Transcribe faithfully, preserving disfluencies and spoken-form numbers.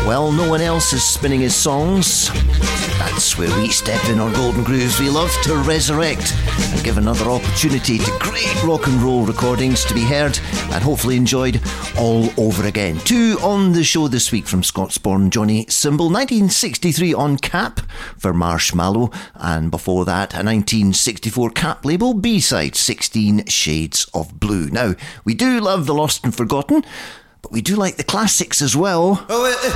Well, no one else is spinning his songs. That's where we step in on Golden Grooves. We love to resurrect and give another opportunity to great rock and roll recordings to be heard and hopefully enjoyed all over again. Two on the show this week from Scots-born Johnny Symbol. nineteen sixty-three on Cap for Marshmallow, and before that a nineteen sixty-four Cap label B-side, sixteen Shades of Blue. Now, we do love the lost and forgotten, but we do like the classics as well. Oh, it,